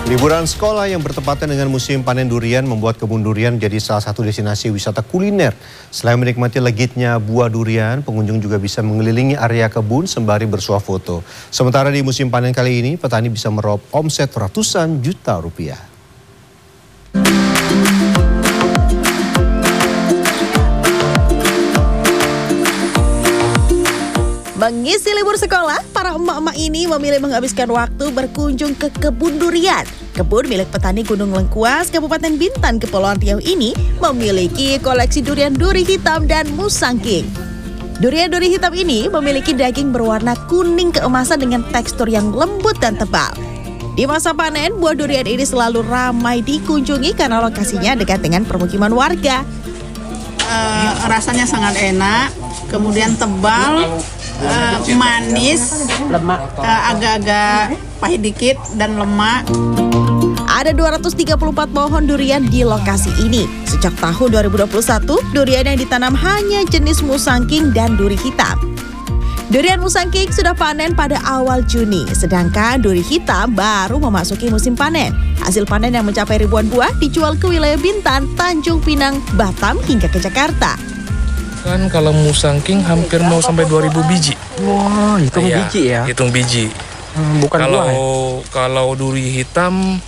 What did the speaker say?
Liburan sekolah yang bertepatan dengan musim panen durian membuat kebun durian menjadi salah satu destinasi wisata kuliner. Selain menikmati legitnya buah durian, pengunjung juga bisa mengelilingi area kebun sembari bersuah foto. Sementara di musim panen kali ini, petani bisa meraup omset ratusan juta rupiah. Mengisi libur sekolah, para emak-emak ini memilih menghabiskan waktu berkunjung ke kebun durian. Kebun milik petani Gunung Lengkuas, Kabupaten Bintan, Kepulauan Riau ini memiliki koleksi durian duri hitam dan musangking. Durian duri hitam ini memiliki daging berwarna kuning keemasan dengan tekstur yang lembut dan tebal. Di masa panen, buah durian ini selalu ramai dikunjungi karena lokasinya dekat dengan permukiman warga. Rasanya sangat enak, kemudian tebal, manis, agak-agak pahit dikit dan lemak. Ada 234 pohon durian di lokasi ini. Sejak tahun 2021, durian yang ditanam hanya jenis musangking dan duri hitam. Durian musangking sudah panen pada awal Juni, sedangkan duri hitam baru memasuki musim panen. Hasil panen yang mencapai ribuan buah dijual ke wilayah Bintan, Tanjung Pinang, Batam hingga ke Jakarta. Kan kalau musangking hampir mau sampai 2000 biji. Wah, hitung biji ya? Hitung biji. Bukan buah ya? Kalau duri hitam